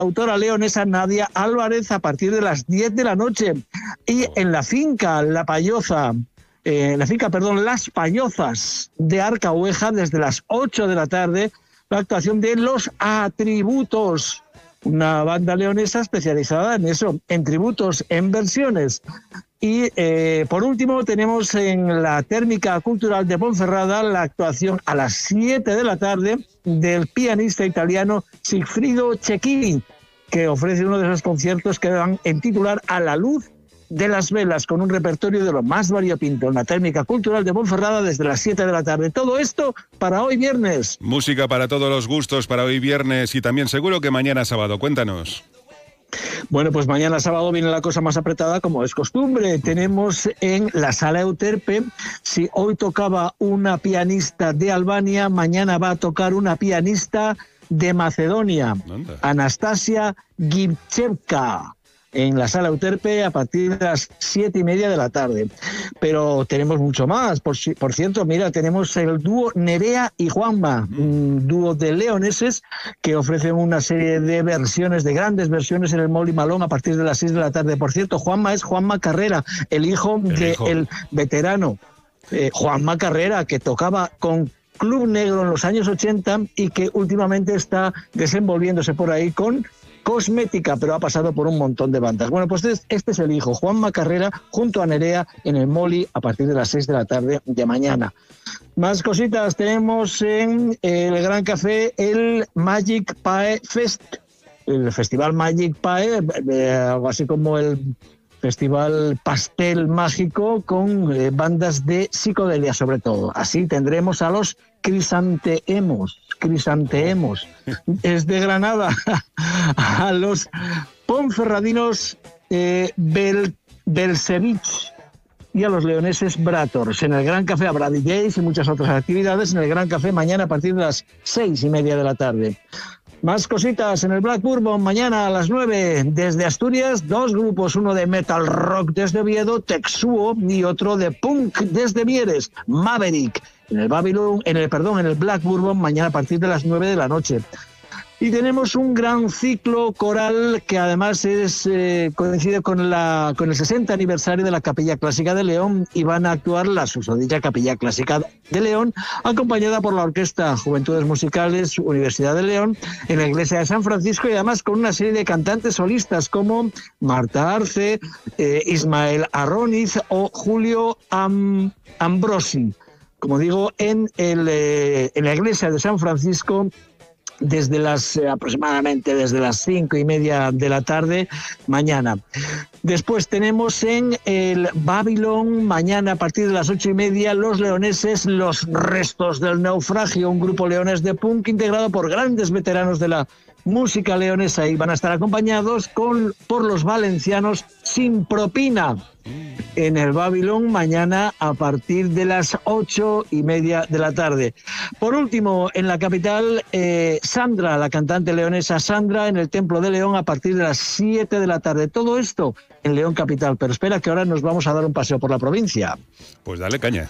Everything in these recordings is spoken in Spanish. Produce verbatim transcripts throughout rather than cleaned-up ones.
cantautora leonesa Nadia Álvarez a partir de las diez de la noche. Y en la finca La Payoza, eh, la finca, perdón, Las Payozas de Arcahueja, desde las ocho de la tarde, la actuación de Los Atributos, una banda leonesa especializada en eso, en tributos, en versiones. Y eh, por último tenemos en la Térmica Cultural de Ponferrada la actuación a las siete de la tarde del pianista italiano Sigfrido Cecchini, que ofrece uno de esos conciertos que dan en titular A la luz de las velas, con un repertorio de lo más variopinto en la Térmica Cultural de Ponferrada desde las siete de la tarde. Todo esto para hoy viernes. Música para todos los gustos para hoy viernes y también seguro que mañana sábado. Cuéntanos. Bueno, pues mañana sábado viene la cosa más apretada, como es costumbre. Tenemos en la Sala Euterpe, si hoy tocaba una pianista de Albania, mañana va a tocar una pianista de Macedonia, ¿Dónde? Anastasia Gibchevka, en la Sala Euterpe a partir de las siete y media de la tarde. Pero tenemos mucho más. Por, por cierto, mira, tenemos el dúo Nerea y Juanma, un dúo de leoneses que ofrecen una serie de versiones, de grandes versiones en el Molly Malone a partir de las seis de la tarde. Por cierto, Juanma es Juanma Carrera, el hijo del veterano eh, Juanma Carrera, que tocaba con Club Negro en los años ochenta y que últimamente está desenvolviéndose por ahí con Cosmética, pero ha pasado por un montón de bandas. Bueno, pues este es el hijo, Juanma Carrera, junto a Nerea en el Molly a partir de las seis de la tarde de mañana. Más cositas, tenemos en el Gran Café el Magic Pie Fest, el Festival Magic Pie, eh, algo así como el Festival Pastel Mágico, con eh, bandas de psicodelia sobre todo. Así tendremos a los Crisanteemos, Crisanteemos, es de Granada, a los ponferradinos eh, Bel, Belsevich y a los leoneses Brators. En el Gran Café habrá D Js y muchas otras actividades en el Gran Café mañana a partir de las seis y media de la tarde. Más cositas en el Black Bourbon mañana a las nueve desde Asturias, dos grupos, uno de metal rock desde Oviedo, Texuo, y otro de punk desde Mieres, Maverick, en el Babylon, en el perdón, en el Black Bourbon mañana a partir de las nueve de la noche. Y tenemos un gran ciclo coral que además es, eh, coincide con, la, con el sesenta aniversario de la Capilla Clásica de León, y van a actuar la susodicha Capilla Clásica de León, acompañada por la Orquesta Juventudes Musicales Universidad de León, en la Iglesia de San Francisco, y además con una serie de cantantes solistas como Marta Arce, eh, Ismael Arroniz o Julio Am, Ambrosi. Como digo, en, el, eh, en la Iglesia de San Francisco, desde las eh, aproximadamente desde las cinco y media de la tarde mañana. Después tenemos en el Babylon mañana a partir de las ocho y media los leoneses Los Restos del Naufragio, un grupo leonés de punk integrado por grandes veteranos de la música leonesa, y van a estar acompañados con, por los valencianos Sin Propina en el Babylon mañana a partir de las ocho y media de la tarde. Por último, en la capital, eh, Sandra, la cantante leonesa Sandra, en el Templo de León a partir de las siete de la tarde. Todo esto en León capital, pero espera que ahora nos vamos a dar un paseo por la provincia. Pues dale caña.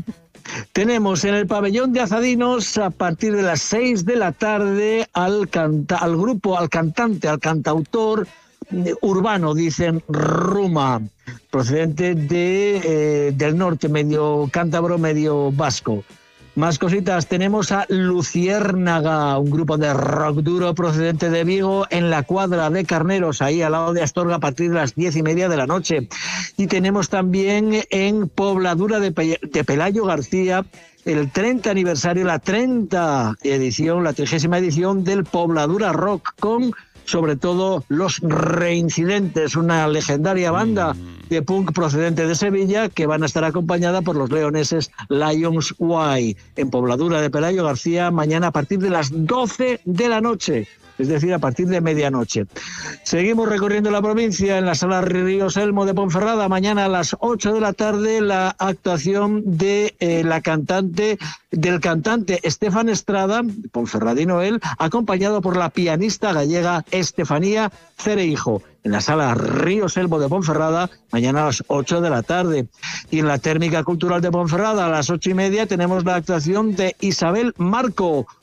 Tenemos en el pabellón de Azadinos a partir de las seis de la tarde al, canta, al grupo, al cantante, al cantautor urbano, dicen Ruma, procedente de, eh, del norte, medio cántabro, medio vasco. Más cositas, tenemos a Luciérnaga, un grupo de rock duro procedente de Vigo, en la Cuadra de Carneros, ahí al lado de Astorga, a partir de las diez y media de la noche. Y tenemos también en Pobladura de, Pe- de Pelayo García el treinta aniversario, la treinta edición, la trigésima edición del Pobladura Rock, con sobre todo los Reincidentes, una legendaria banda de punk procedente de Sevilla, que van a estar acompañada por los leoneses Lions Y, en Pobladura de Pelayo García, mañana a partir de las doce de la noche, es decir, a partir de medianoche. Seguimos recorriendo la provincia en la Sala Ríos Elmo de Ponferrada, mañana a las ocho de la tarde, la actuación de eh, la cantante, del cantante Estefan Estrada, ponferradino él, acompañado por la pianista gallega Estefanía Cereijo, en la Sala Ríos Elmo de Ponferrada, mañana a las ocho de la tarde. Y en la Térmica Cultural de Ponferrada, a las ocho y media, tenemos la actuación de Isabel Marco,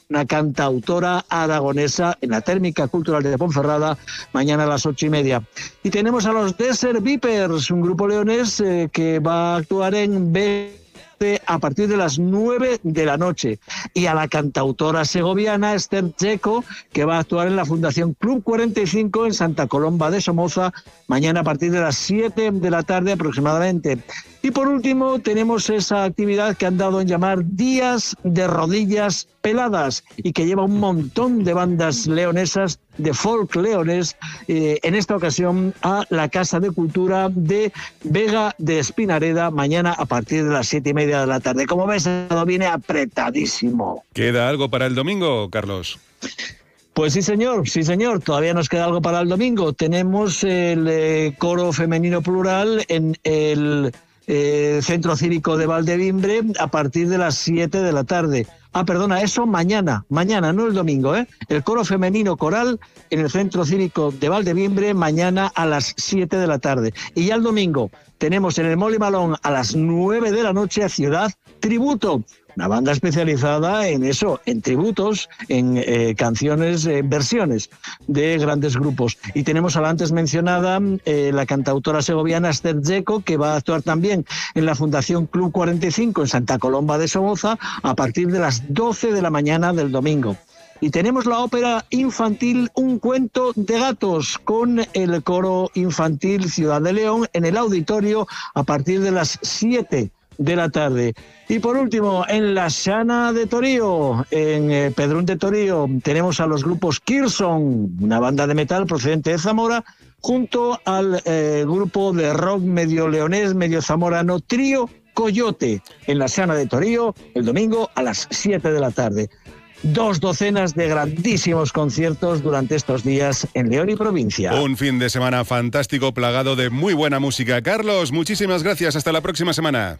una cantautora aragonesa en la Térmica Cultural de Ponferrada, mañana a las ocho y media. Y tenemos a los Desert Vipers, un grupo leonés eh, que va a actuar en B a partir de las nueve de la noche, y a la cantautora segoviana Esther Checo, que va a actuar en la Fundación Club cuarenta y cinco en Santa Colomba de Somoza, mañana a partir de las siete de la tarde aproximadamente. Y por último tenemos esa actividad que han dado en llamar Días de Rodillas Peladas, y que lleva un montón de bandas leonesas de folk leonés, eh, en esta ocasión a la Casa de Cultura de Vega de Espinareda, mañana a partir de las siete y media de la tarde. Como ves, todo viene apretadísimo. ¿Queda algo para el domingo, Carlos? Pues sí, señor, sí, señor. Todavía nos queda algo para el domingo. Tenemos el eh, coro femenino plural en el eh, Centro Cívico de Valdevimbre a partir de las siete de la tarde. Ah, perdona, eso mañana, mañana, no el domingo, ¿eh? El coro femenino coral en el Centro Cívico de Valdevimbre, mañana a las siete de la tarde. Y ya el domingo tenemos en el Molly Malone a las nueve de la noche a Ciudad Tributo, una banda especializada en eso, en tributos, en eh, canciones, eh, versiones de grandes grupos. Y tenemos a la antes mencionada eh, la cantautora segoviana Esther Checo, que va a actuar también en la Fundación Club cuarenta y cinco en Santa Colomba de Somoza a partir de las doce de la mañana del domingo. Y tenemos la ópera infantil Un cuento de gatos con el coro infantil Ciudad de León en el auditorio a partir de las siete de la tarde. Y por último, en la Xana de Torío, en eh, Pedrún de Torío, tenemos a los grupos Kirson, una banda de metal procedente de Zamora, junto al eh, grupo de rock medio leonés, medio zamorano, Trío Coyote, en la Xana de Torío, el domingo a las siete de la tarde. Dos docenas de grandísimos conciertos durante estos días en León y provincia. Un fin de semana fantástico, plagado de muy buena música. Carlos, muchísimas gracias. Hasta la próxima semana.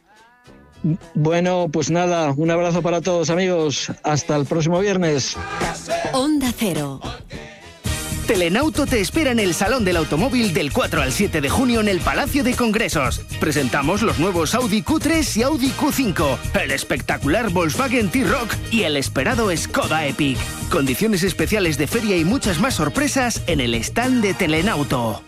Bueno, pues nada, un abrazo para todos, amigos. Hasta el próximo viernes. Onda Cero. Telenauto te espera en el Salón del Automóvil del cuatro al siete de junio en el Palacio de Congresos. Presentamos los nuevos Audi Q tres y Audi Q cinco, el espectacular Volkswagen T-Roc y el esperado Skoda Epic. Condiciones especiales de feria y muchas más sorpresas en el stand de Telenauto.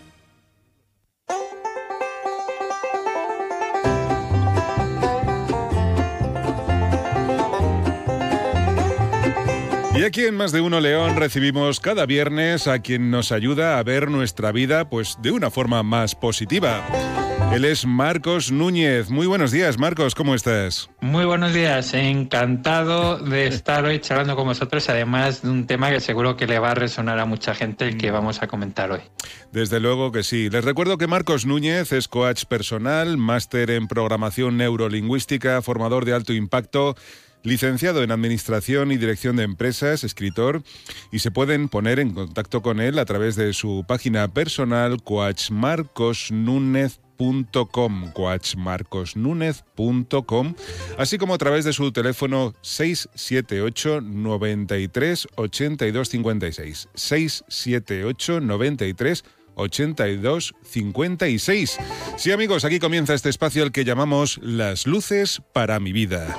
Y aquí en Más de Uno León recibimos cada viernes a quien nos ayuda a ver nuestra vida pues de una forma más positiva. Él es Marcos Núñez. Muy buenos días, Marcos, ¿cómo estás? Muy buenos días, encantado de estar hoy charlando con vosotros, además de un tema que seguro que le va a resonar a mucha gente el que vamos a comentar hoy. Desde luego que sí. Les recuerdo que Marcos Núñez es coach personal, máster en programación neurolingüística, formador de alto impacto, licenciado en Administración y Dirección de Empresas, escritor, y se pueden poner en contacto con él a través de su página personal coach marcos núñez punto com, coach marcos núñez punto com, así como a través de su teléfono seis siete ocho, noventa y tres, ochenta y dos cincuenta y seis, seis siete ocho, noventa y tres, ochenta y dos cincuenta y seis. Sí, amigos, aquí comienza este espacio al que llamamos Las luces para mi vida.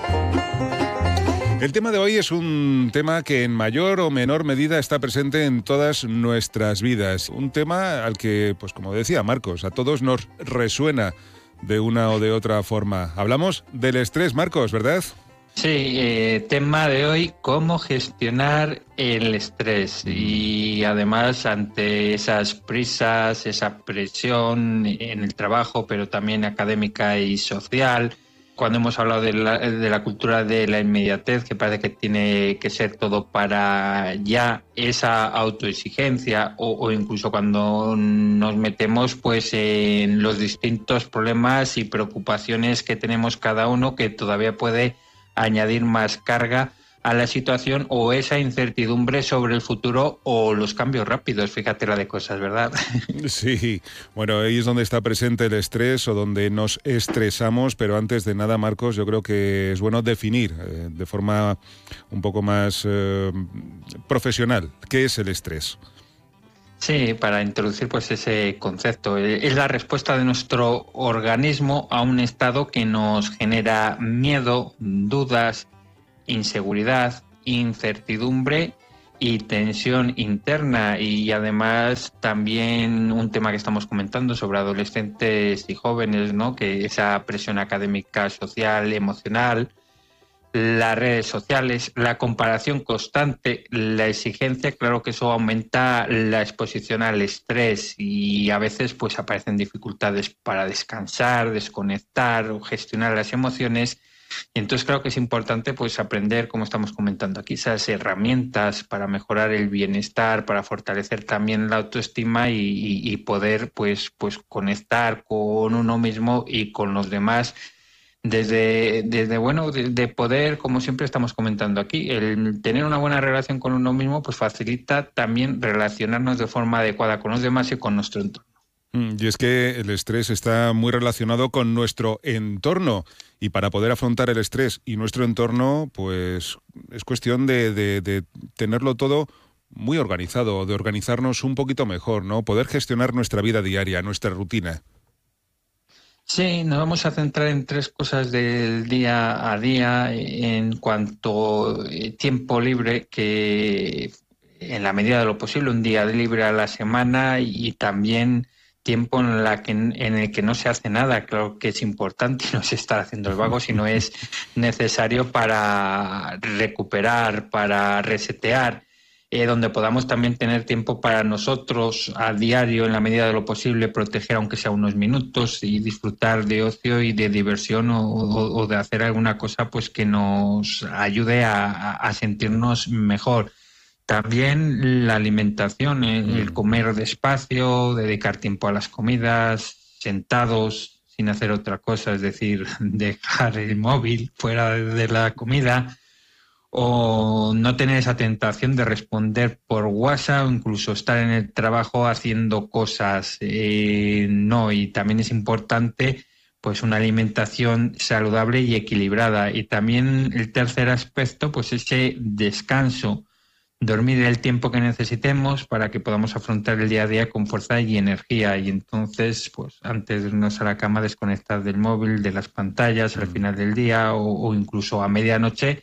El tema de hoy es un tema que en mayor o menor medida está presente en todas nuestras vidas. Un tema al que, pues como decía Marcos, a todos nos resuena de una o de otra forma. Hablamos del estrés, Marcos, ¿verdad? Sí, eh, tema de hoy, cómo gestionar el estrés. Y además ante esas prisas, esa presión en el trabajo, pero también académica y social. Cuando hemos hablado de la, de la cultura de la inmediatez, que parece que tiene que ser todo para ya, esa autoexigencia, o, o incluso cuando nos metemos pues en los distintos problemas y preocupaciones que tenemos cada uno, que todavía puede añadir más carga a la situación, o esa incertidumbre sobre el futuro o los cambios rápidos. Fíjate la de cosas, ¿verdad? Sí, bueno, ahí es donde está presente el estrés o donde nos estresamos, pero antes de nada, Marcos, yo creo que es bueno definir eh, de forma un poco más eh, profesional qué es el estrés. Sí, para introducir pues ese concepto. Es la respuesta de nuestro organismo a un estado que nos genera miedo, dudas, inseguridad, incertidumbre y tensión interna, y además también un tema que estamos comentando sobre adolescentes y jóvenes, ¿no? Que esa presión académica, social, emocional, las redes sociales, la comparación constante, la exigencia, claro que eso aumenta la exposición al estrés y a veces pues aparecen dificultades para descansar, desconectar o gestionar las emociones. Y entonces creo que es importante pues aprender, como estamos comentando aquí, esas herramientas para mejorar el bienestar, para fortalecer también la autoestima y, y, y poder pues, pues conectar con uno mismo y con los demás desde, desde bueno, de, de poder, como siempre estamos comentando aquí, el tener una buena relación con uno mismo pues facilita también relacionarnos de forma adecuada con los demás y con nuestro entorno. Y es que el estrés está muy relacionado con nuestro entorno, y para poder afrontar el estrés y nuestro entorno, pues es cuestión de, de, de tenerlo todo muy organizado, de organizarnos un poquito mejor, ¿no? Poder gestionar nuestra vida diaria, nuestra rutina. Sí, nos vamos a centrar en tres cosas del día a día en cuanto a tiempo libre, que en la medida de lo posible un día libre a la semana, y también tiempo en, la que, en el que no se hace nada. Claro que es importante no es estar haciendo el vago, sino es necesario para recuperar, para resetear, eh, donde podamos también tener tiempo para nosotros a diario, en la medida de lo posible, proteger aunque sea unos minutos y disfrutar de ocio y de diversión, o, o, o de hacer alguna cosa pues que nos ayude a, a sentirnos mejor. También la alimentación, el comer despacio, dedicar tiempo a las comidas, sentados, sin hacer otra cosa, es decir, dejar el móvil fuera de la comida, o no tener esa tentación de responder por WhatsApp, o incluso estar en el trabajo haciendo cosas. Eh, no, y también es importante pues una alimentación saludable y equilibrada. Y también el tercer aspecto, pues ese descanso. Dormir el tiempo que necesitemos para que podamos afrontar el día a día con fuerza y energía. Y entonces, pues antes de irnos a la cama, desconectar del móvil, de las pantallas al final del día, o, o incluso a medianoche.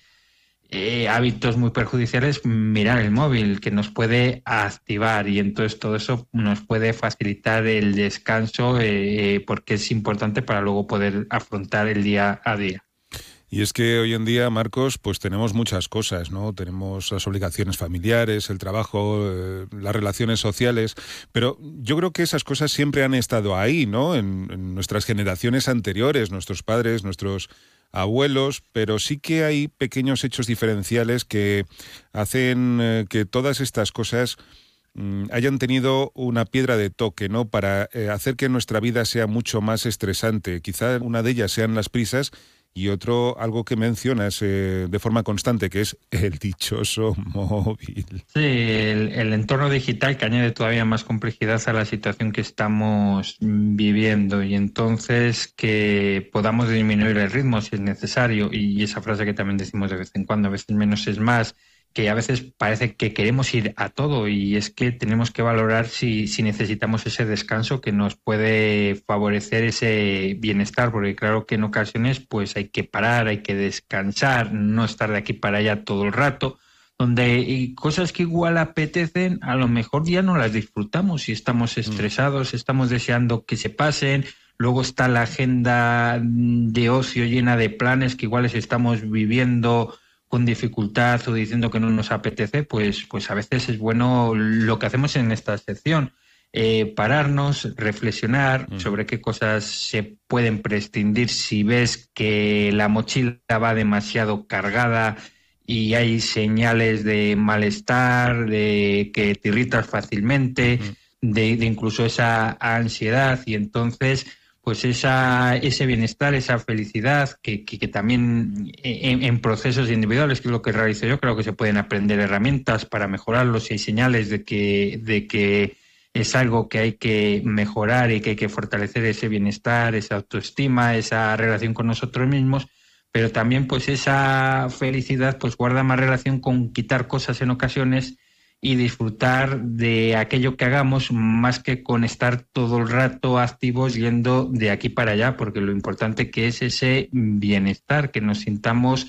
Eh, hábitos muy perjudiciales, mirar el móvil, que nos puede activar, y entonces todo eso nos puede facilitar el descanso, eh, porque es importante para luego poder afrontar el día a día. Y es que hoy en día, Marcos, pues tenemos muchas cosas, ¿no? Tenemos las obligaciones familiares, el trabajo, eh, las relaciones sociales, pero yo creo que esas cosas siempre han estado ahí, ¿no? En, en nuestras generaciones anteriores, nuestros padres, nuestros abuelos, pero sí que hay pequeños hechos diferenciales que hacen eh, que todas estas cosas mm, hayan tenido una piedra de toque, ¿no? Para eh, hacer que nuestra vida sea mucho más estresante. Quizá una de ellas sean las prisas, y otro, algo que mencionas eh, de forma constante, que es el dichoso móvil. Sí, el, el entorno digital, que añade todavía más complejidad a la situación que estamos viviendo, y entonces que podamos disminuir el ritmo si es necesario, y esa frase que también decimos de vez en cuando, a veces menos es más, que a veces parece que queremos ir a todo, y es que tenemos que valorar si, si necesitamos ese descanso que nos puede favorecer ese bienestar, porque claro que en ocasiones pues hay que parar, hay que descansar, no estar de aquí para allá todo el rato, donde y cosas que igual apetecen, a lo mejor ya no las disfrutamos y estamos estresados, estamos deseando que se pasen. Luego está la agenda de ocio llena de planes que iguales estamos viviendo con dificultad o diciendo que no nos apetece. Pues, pues a veces es bueno lo que hacemos en esta sección, eh, pararnos, reflexionar mm. sobre qué cosas se pueden prescindir si ves que la mochila va demasiado cargada y hay señales de malestar, de que te irritas fácilmente, mm. de, de incluso esa ansiedad, y entonces pues esa, ese bienestar, esa felicidad, que, que, que también en, en procesos individuales, que es lo que realizo yo, creo que se pueden aprender herramientas para mejorarlo, si hay señales de que, de que es algo que hay que mejorar y que hay que fortalecer ese bienestar, esa autoestima, esa relación con nosotros mismos, pero también pues esa felicidad pues guarda más relación con quitar cosas en ocasiones y disfrutar de aquello que hagamos, más que con estar todo el rato activos yendo de aquí para allá, porque lo importante que es ese bienestar, que nos sintamos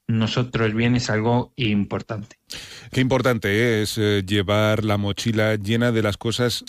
nosotros bien es algo importante. Qué importante es eh, llevar la mochila llena de las cosas